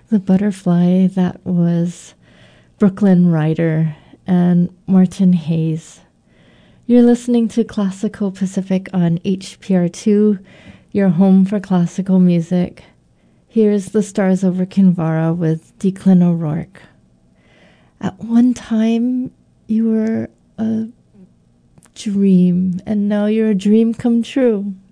The Butterfly, that was Brooklyn Rider and Martin Hayes. You're listening to Classical Pacific on HPR2, your home for classical music. Here's the Stars Over Kinvara with Declan O'Rourke. At one time, you were a dream, and now you're a dream come true.